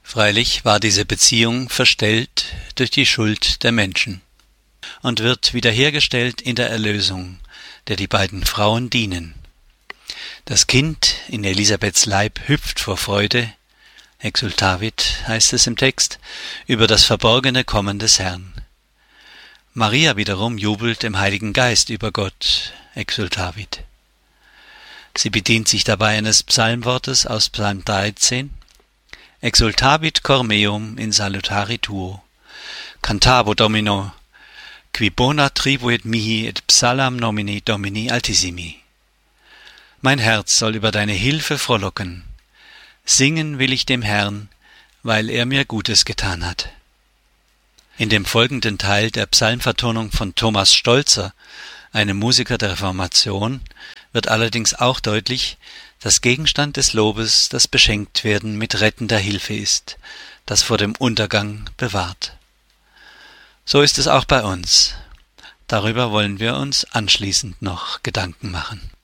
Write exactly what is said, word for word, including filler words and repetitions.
Freilich war diese Beziehung verstellt durch die Schuld der Menschen und wird wiederhergestellt in der Erlösung, der die beiden Frauen dienen. Das Kind in Elisabeths Leib hüpft vor Freude, exultavit heißt es im Text, über das verborgene Kommen des Herrn. Maria wiederum jubelt im Heiligen Geist über Gott, exultavit. Sie bedient sich dabei eines Psalmwortes aus Psalm dreizehn, exultavit cor meum in salutari tuo, cantabo Domino, qui bona tribuit mihi et psalam nomini Domini altissimi. Mein Herz soll über deine Hilfe frohlocken. Singen will ich dem Herrn, weil er mir Gutes getan hat. In dem folgenden Teil der Psalmvertonung von Thomas Stolzer, einem Musiker der Reformation, wird allerdings auch deutlich, dass Gegenstand des Lobes das Beschenktwerden mit rettender Hilfe ist, das vor dem Untergang bewahrt. So ist es auch bei uns. Darüber wollen wir uns anschließend noch Gedanken machen.